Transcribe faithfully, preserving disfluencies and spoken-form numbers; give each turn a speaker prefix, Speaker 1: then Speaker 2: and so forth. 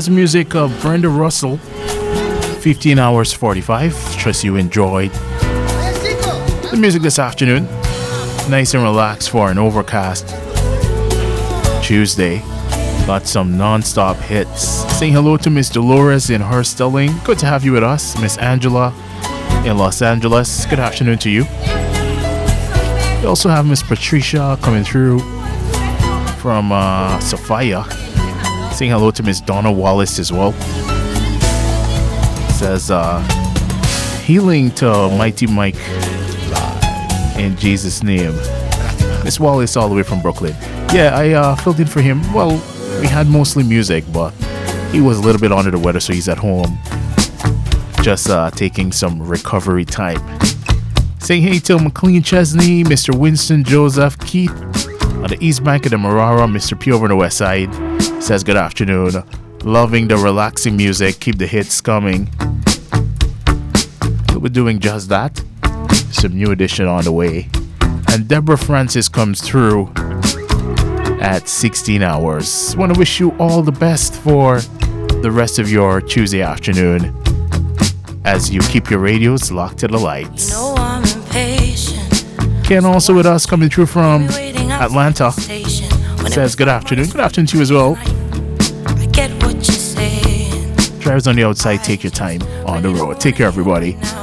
Speaker 1: the music of Brenda Russell. fifteen hours forty-five. Trust you enjoyed the music this afternoon. Nice and relaxed for an overcast Tuesday. Got some non-stop hits. Saying hello to Miss Dolores in her Sterling. Good to have you with us. Miss Angela in Los Angeles. Good afternoon to you. We also have Miss Patricia coming through from uh, Sophia. Saying hello to Miss Donna Wallace as well. Says uh, healing to Mighty Mike in Jesus' name. Miss Wallace all the way from Brooklyn. Yeah, I uh, filled in for him. Well, we had mostly music, but he was a little bit under the weather, so he's at home just uh, taking some recovery time. Saying hey to McLean Chesney, Mister Winston Joseph, Keith on the East Bank of the Marara, Mister P over on the West Side. Says good afternoon. Loving the relaxing music. Keep the hits coming. We're doing just that. Some new edition on the way. And Deborah Francis comes through at sixteen hours. Want to wish you all the best for the rest of your Tuesday afternoon as you keep your radios locked to the lights.
Speaker 2: You know I'm impatient.
Speaker 1: Ken also with us coming through from Atlanta. Says good afternoon. Good afternoon to you as well.
Speaker 2: I get what you're saying.
Speaker 1: Drivers on the outside, take your time on the road. Take care, everybody.